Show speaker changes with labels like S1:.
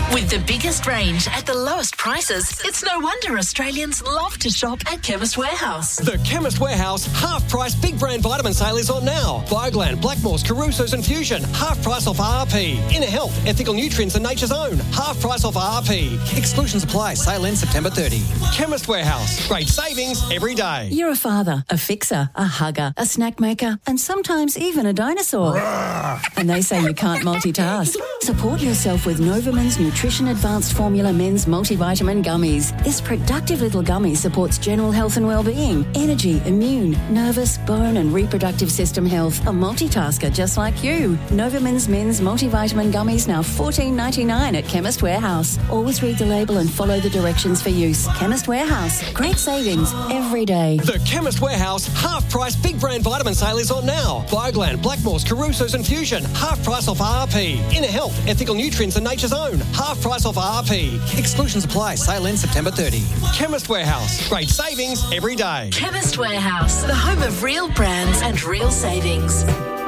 S1: With the biggest range at the lowest prices, it's no wonder Australians love to shop at Chemist Warehouse.
S2: The Chemist Warehouse half-price big brand vitamin sale is on now. Bioglane, Blackmores, Caruso's and Fusion, half price off RRP. Inner Health, Ethical Nutrients and Nature's Own, half price off RRP. Exclusions apply. Sale ends September 30. Chemist Warehouse. Great savings every day.
S3: You're a father, a fixer, a hugger, a snack maker, and sometimes even a dinosaur. And they say you can't multitask. Support yourself with Novamin's Nutrition Advanced Formula Men's Multivitamin Gummies. This productive little gummy supports general health and well-being, energy, immune, nervous, bone and reproductive system health. A multitasker just like you. Novamin's Men's Multivitamin Gummies now $14.99 at Chemist Warehouse. Always read the label and follow the directions for use. Chemist Warehouse. Great savings every day.
S2: The Chemist Warehouse half-price big brand vitamin sale is on now. Bioglane, Blackmores, Caruso's and Fusion, half price off RRP. Inner Health, Ethical Nutrients and Nature's Own, half price off RRP. Exclusions apply. Sale ends September 30. Chemist Warehouse. Great savings every day.
S1: Chemist Warehouse, the home of real brands and real savings.